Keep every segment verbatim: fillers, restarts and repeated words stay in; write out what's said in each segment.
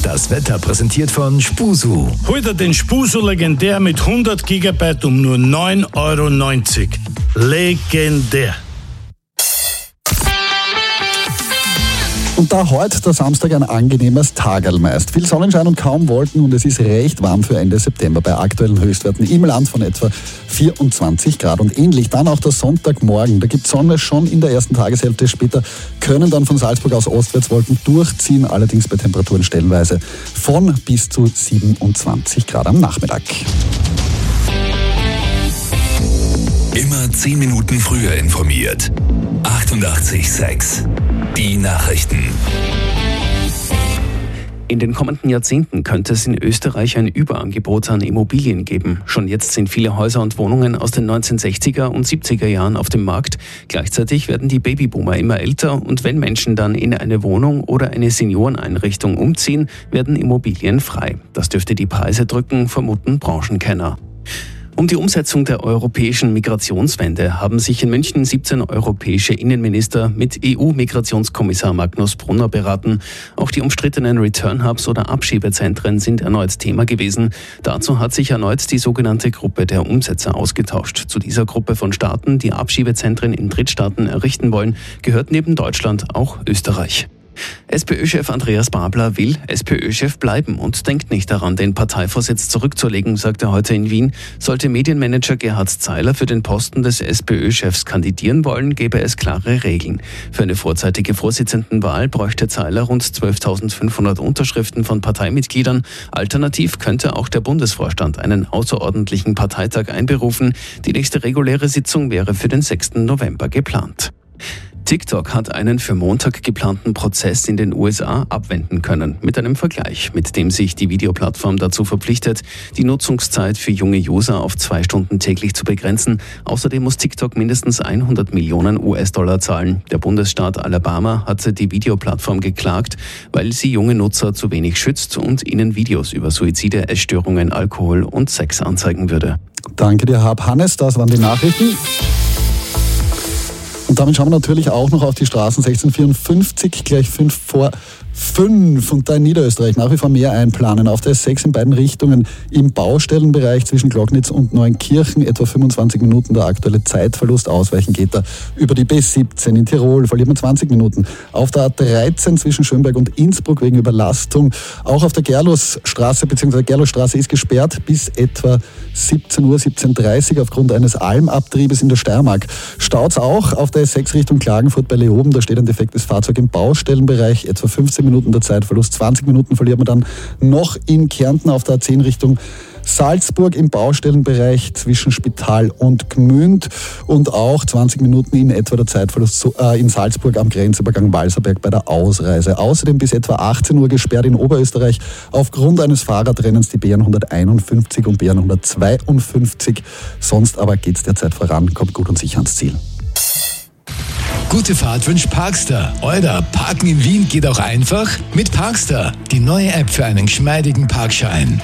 Das Wetter präsentiert von Spusu. Heute den Spusu Legendär mit hundert Gigabyte um nur neun Euro neunzig. Legendär. Und da heute der Samstag ein angenehmes Tagerl meist. Viel Sonnenschein und kaum Wolken und es ist recht warm für Ende September bei aktuellen Höchstwerten im Land von etwa vierundzwanzig Grad. Und ähnlich dann auch der Sonntagmorgen. Da gibt Sonne schon in der ersten Tageshälfte. Später können dann von Salzburg aus ostwärts Wolken durchziehen, allerdings bei Temperaturen stellenweise von bis zu siebenundzwanzig Grad am Nachmittag. Immer zehn Minuten früher informiert. achtundachtzig Komma sechs. Die Nachrichten. In den kommenden Jahrzehnten könnte es in Österreich ein Überangebot an Immobilien geben. Schon jetzt sind viele Häuser und Wohnungen aus den neunzehnhundertsechziger und siebziger Jahren auf dem Markt. Gleichzeitig werden die Babyboomer immer älter und wenn Menschen dann in eine Wohnung oder eine Senioreneinrichtung umziehen, werden Immobilien frei. Das dürfte die Preise drücken, vermuten Branchenkenner. Um die Umsetzung der europäischen Migrationswende haben sich in München siebzehn europäische Innenminister mit E U-Migrationskommissar Magnus Brunner beraten. Auch die umstrittenen Return-Hubs oder Abschiebezentren sind erneut Thema gewesen. Dazu hat sich erneut die sogenannte Gruppe der Umsetzer ausgetauscht. Zu dieser Gruppe von Staaten, die Abschiebezentren in Drittstaaten errichten wollen, gehört neben Deutschland auch Österreich. SPÖ-Chef Andreas Babler will SPÖ-Chef bleiben und denkt nicht daran, den Parteivorsitz zurückzulegen, sagt er heute in Wien. Sollte Medienmanager Gerhard Zeiler für den Posten des SPÖ-Chefs kandidieren wollen, gäbe es klare Regeln. Für eine vorzeitige Vorsitzendenwahl bräuchte Zeiler rund zwölftausendfünfhundert Unterschriften von Parteimitgliedern. Alternativ könnte auch der Bundesvorstand einen außerordentlichen Parteitag einberufen. Die nächste reguläre Sitzung wäre für den sechsten November geplant. TikTok hat einen für Montag geplanten Prozess in den U S A abwenden können, mit einem Vergleich, mit dem sich die Videoplattform dazu verpflichtet, die Nutzungszeit für junge User auf zwei Stunden täglich zu begrenzen. Außerdem muss TikTok mindestens hundert Millionen U S-Dollar zahlen. Der Bundesstaat Alabama hatte die Videoplattform geklagt, weil sie junge Nutzer zu wenig schützt und ihnen Videos über Suizide, Essstörungen, Alkohol und Sex anzeigen würde. Danke dir, Hab Hannes. Das waren die Nachrichten. Und damit schauen wir natürlich auch noch auf die Straßen. sechzehn Uhr vierundfünfzig, gleich fünf vor fünf. Und da in Niederösterreich nach wie vor mehr einplanen. Auf der S sechs in beiden Richtungen im Baustellenbereich zwischen Glocknitz und Neunkirchen etwa fünfundzwanzig Minuten. Der aktuelle Zeitverlust. Ausweichen geht da über die B siebzehn. In Tirol verliert man zwanzig Minuten. Auf der A dreizehn zwischen Schönberg und Innsbruck wegen Überlastung. Auch auf der Gerlosstraße bzw. Gerlosstraße ist gesperrt bis etwa siebzehn Uhr, siebzehn Uhr dreißig aufgrund eines Almabtriebes in der Steiermark. Staut's auch auf der S sechs Richtung Klagenfurt bei Leoben. Da steht ein defektes Fahrzeug im Baustellenbereich. Etwa fünfzehn Minuten der Zeitverlust. zwanzig Minuten verliert man dann noch in Kärnten auf der A zehn Richtung Salzburg im Baustellenbereich zwischen Spital und Gmünd und auch zwanzig Minuten in etwa der Zeitverlust in Salzburg am Grenzübergang Walserberg bei der Ausreise. Außerdem bis etwa achtzehn Uhr gesperrt in Oberösterreich aufgrund eines Fahrradrennens die B hunderteinundfünfzig und B hundertzweiundfünfzig. Sonst aber geht's derzeit voran, kommt gut und sicher ans Ziel. Gute Fahrt wünscht Parkstar. Oder Parken in Wien geht auch einfach mit Parkstar. Die neue App für einen geschmeidigen Parkschein.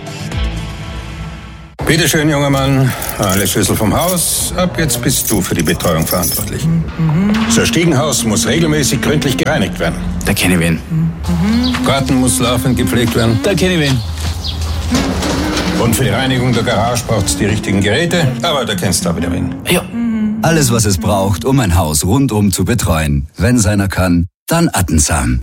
Bitte schön, junger Mann. Alle Schlüssel vom Haus. Ab jetzt bist du für die Betreuung verantwortlich. Mhm. Das Stiegenhaus muss regelmäßig gründlich gereinigt werden. Da kenne ich wen. Mhm. Garten muss laufend gepflegt werden. Da kenne ich wen. Und für die Reinigung der Garage braucht es die richtigen Geräte. Aber da kennst du auch wieder wen. Ja. Alles, was es braucht, um ein Haus rundum zu betreuen. Wenn seiner kann, dann Attensam.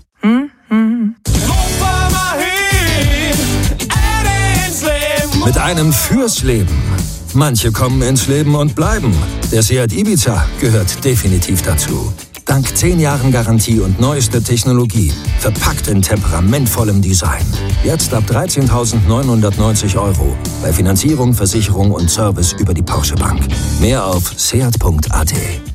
Mit einem fürs Leben. Manche kommen ins Leben und bleiben. Der Seat Ibiza gehört definitiv dazu. Dank zehn Jahren Garantie und neuester Technologie. Verpackt in temperamentvollem Design. Jetzt ab dreizehntausendneunhundertneunzig Euro. Bei Finanzierung, Versicherung und Service über die Porsche Bank. Mehr auf seat punkt a t.